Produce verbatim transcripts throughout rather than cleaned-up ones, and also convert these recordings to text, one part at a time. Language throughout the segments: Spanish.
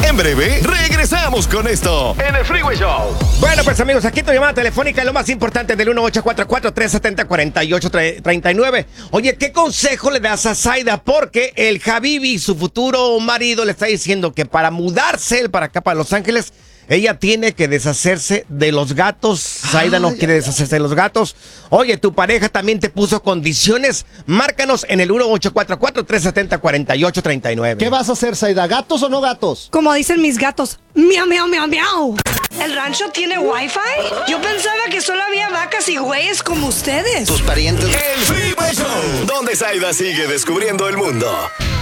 En breve, regresamos con esto en el Freeway Show. Bueno, pues amigos, aquí tu llamada telefónica es lo más importante del uno ocho cuatro cuatro, tres siete cero, cuatro ocho tres nueve. Oye, ¿qué consejo le das a Zaida? Porque el Habibi, su futuro marido, le está diciendo que para mudarse él para acá, para Los Ángeles, ella tiene que deshacerse de los gatos. Zaida no quiere deshacerse de los gatos. Oye, tu pareja también te puso condiciones. Márcanos en el uno ocho cuatro cuatro, tres siete cero, cuatro ocho tres nueve. ¿Qué vas a hacer, Zaida? ¿Gatos o no gatos? Como dicen mis gatos, miau, miau, miau, miau. ¿El rancho tiene wifi? Yo pensaba que solo había vacas y güeyes como ustedes. Tus parientes. El Freeway Show, donde Zaida sigue descubriendo el mundo.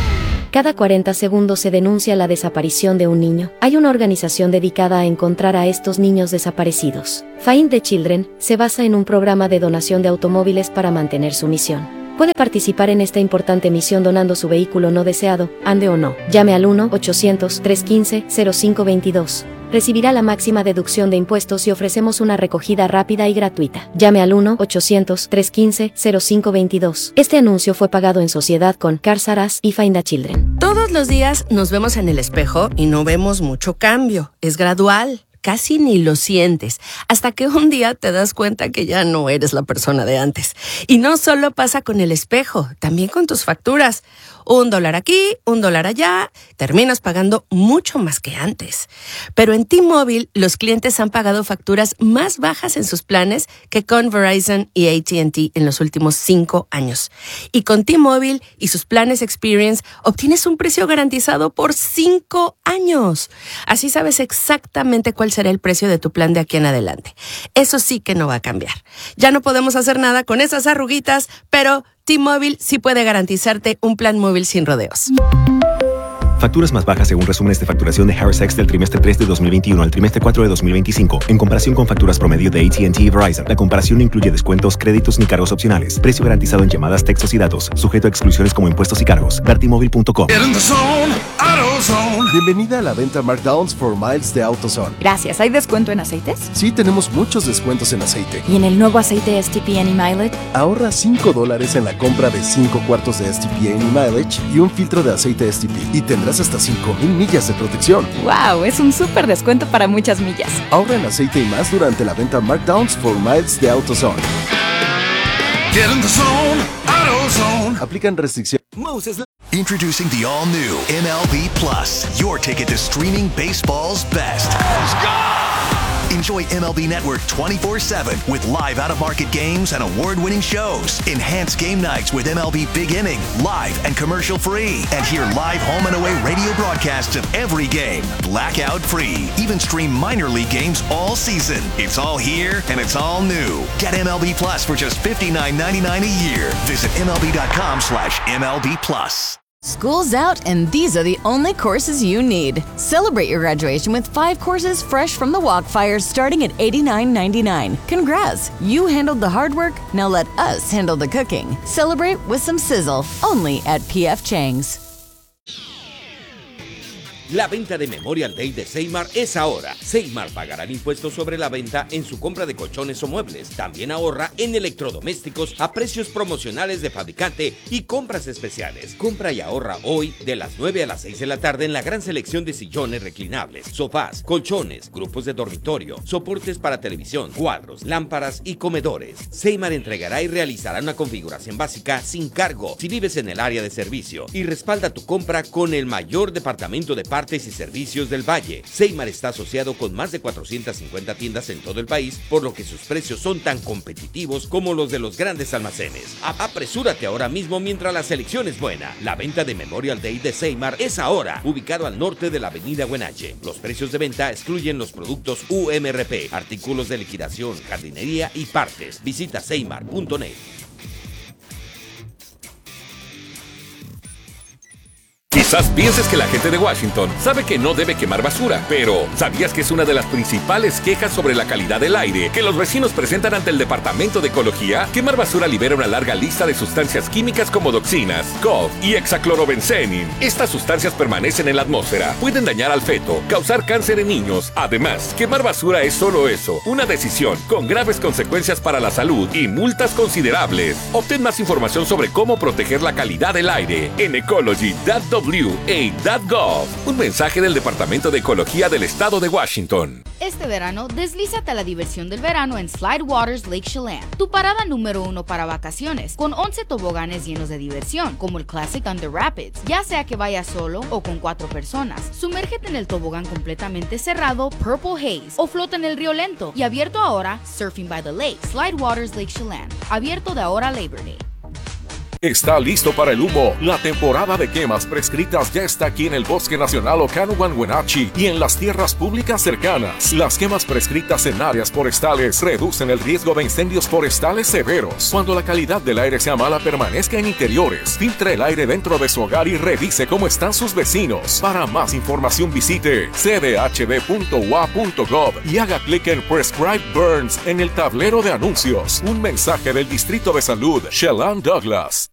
Cada cuarenta segundos se denuncia la desaparición de un niño. Hay una organización dedicada a encontrar a estos niños desaparecidos. Find the Children se basa en un programa de donación de automóviles para mantener su misión. Puede participar en esta importante misión donando su vehículo no deseado, ande o no. Llame al uno ochocientos, trescientos quince, cero cinco veintidós. Recibirá la máxima deducción de impuestos y ofrecemos una recogida rápida y gratuita. Llame al uno ochocientos, trescientos quince, cero cinco veintidós. Este anuncio fue pagado en sociedad con Cars R Us y Find a Children. Todos los días nos vemos en el espejo y no vemos mucho cambio. Es gradual. Casi ni lo sientes, hasta que un día te das cuenta que ya no eres la persona de antes. Y no solo pasa con el espejo, también con tus facturas. Un dólar aquí, un dólar allá, terminas pagando mucho más que antes. Pero en T-Mobile, los clientes han pagado facturas más bajas en sus planes que con Verizon y A T and T en los últimos cinco años. Y con T-Mobile y sus planes Experience, obtienes un precio garantizado por cinco años. Así sabes exactamente cuál será el precio de tu plan de aquí en adelante. Eso sí que no va a cambiar. Ya no podemos hacer nada con esas arruguitas, pero T-Mobile sí puede garantizarte un plan móvil sin rodeos. Facturas más bajas según resúmenes de facturación de Harris X del trimestre tres de dos mil veintiuno al trimestre cuatro de dos mil veinticinco, en comparación con facturas promedio de A T and T y Verizon. La comparación no incluye descuentos, créditos ni cargos opcionales. Precio garantizado en llamadas, textos y datos, sujeto a exclusiones como impuestos y cargos. ver t mobile punto com. Bienvenida a la venta Markdowns for Miles de AutoZone. Gracias. ¿Hay descuento en aceites? Sí, tenemos muchos descuentos en aceite. ¿Y en el nuevo aceite S T P Any Mileage? Ahorra cinco dólares en la compra de cinco cuartos de S T P Any Mileage y un filtro de aceite S T P. Y tendrás hasta cinco mil millas de protección. ¡Wow! Es un súper descuento para muchas millas. Ahorra en aceite y más durante la venta Markdowns for Miles de AutoZone. Get in the zone, AutoZone. Aplican restricciones. Introducing the all-new M L B Plus, your ticket to streaming baseball's best. Let's go! Enjoy M L B Network twenty-four seven with live out-of-market games and award-winning shows. Enhance game nights with M L B Big Inning, live and commercial-free. And hear live home and away radio broadcasts of every game, blackout-free. Even stream minor league games all season. It's all here and it's all new. Get M L B Plus for just fifty-nine ninety-nine a year. Visit mlb.com slash MLB Plus. School's out, and these are the only courses you need. Celebrate your graduation with five courses fresh from the Walkfires starting at eighty-nine ninety-nine. Congrats! You handled the hard work, now let us handle the cooking. Celebrate with some sizzle, only at P F Chang's. La venta de Memorial Day de Seymar es ahora. Seymar pagará el impuesto sobre la venta en su compra de colchones o muebles. También ahorra en electrodomésticos a precios promocionales de fabricante y compras especiales. Compra y ahorra hoy de las nueve a las seis de la tarde en la gran selección de sillones reclinables, sofás, colchones, grupos de dormitorio, soportes para televisión, cuadros, lámparas y comedores. Seymar entregará y realizará una configuración básica sin cargo si vives en el área de servicio y respalda tu compra con el mayor departamento de partes y servicios del Valle. Seymar está asociado con más de cuatrocientas cincuenta tiendas en todo el país, por lo que sus precios son tan competitivos como los de los grandes almacenes. Apresúrate ahora mismo mientras la selección es buena. La venta de Memorial Day de Seymar es ahora, ubicado al norte de la avenida Huenache. Los precios de venta excluyen los productos U M R P, artículos de liquidación, jardinería y partes. Visita seymar punto net. Quizás pienses que la gente de Washington sabe que no debe quemar basura, pero ¿sabías que es una de las principales quejas sobre la calidad del aire que los vecinos presentan ante el Departamento de Ecología? Quemar basura libera una larga lista de sustancias químicas como dioxinas, C O V y hexaclorobenzenin. Estas sustancias permanecen en la atmósfera, pueden dañar al feto, causar cáncer en niños. Además, quemar basura es solo eso, una decisión con graves consecuencias para la salud y multas considerables. Obtén más información sobre cómo proteger la calidad del aire en ecology punto w w a punto gov. Un mensaje del Departamento de Ecología del Estado de Washington. Este verano, deslízate a la diversión del verano en Slide Waters Lake Chelan, tu parada número uno para vacaciones, con once toboganes llenos de diversión, como el Classic Under Rapids. Ya sea que vayas solo o con cuatro personas, sumérgete en el tobogán completamente cerrado Purple Haze o flota en el río lento y abierto ahora Surfing by the Lake, Slide Waters Lake Chelan, abierto de ahora a Labor Day. Está listo para el humo. La temporada de quemas prescritas ya está aquí en el Bosque Nacional Okanogan-Wenatchee y en las tierras públicas cercanas. Las quemas prescritas en áreas forestales reducen el riesgo de incendios forestales severos. Cuando la calidad del aire sea mala, permanezca en interiores. Filtre el aire dentro de su hogar y revise cómo están sus vecinos. Para más información visite c d h b punto u a punto gov y haga clic en Prescribe Burns en el tablero de anuncios. Un mensaje del Distrito de Salud Chelan Douglas.